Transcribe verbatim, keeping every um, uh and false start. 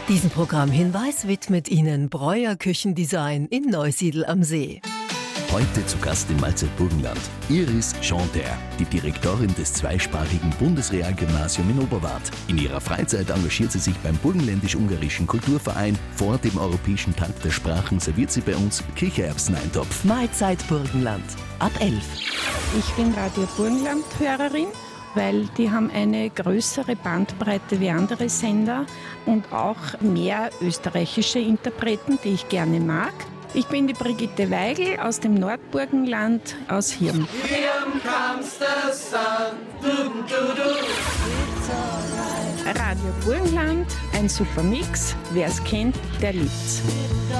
Diesen Programmhinweis widmet Ihnen Breuer Küchendesign in Neusiedl am See. Heute zu Gast im Mahlzeit Burgenland Iris Chanter, die Direktorin des zweisprachigen Bundesrealgymnasium in Oberwart. In ihrer Freizeit engagiert sie sich beim Burgenländisch-Ungarischen Kulturverein. Vor dem Europäischen Tag der Sprachen serviert sie bei uns Kichererbseneintopf. Mahlzeit Burgenland ab elf. Ich bin Radio Burgenland-Hörerin, weil die haben eine größere Bandbreite wie andere Sender und auch mehr österreichische Interpreten, die ich gerne mag. Ich bin die Brigitte Weigl aus dem Nordburgenland, aus Hirn. Here comes the sun. Du, du, du. Radio Burgenland, ein super Mix. Wer es kennt, der liebt's.